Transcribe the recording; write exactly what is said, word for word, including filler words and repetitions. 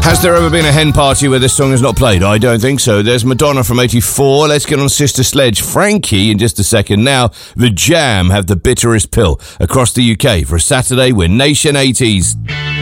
Has there ever been a hen party where this song is not played? I don't think so. There's Madonna from eighty-four. Let's get on Sister Sledge. Frankie in just a second. Now, The Jam have the bitterest pill across the U K for a Saturday with Nation eighties.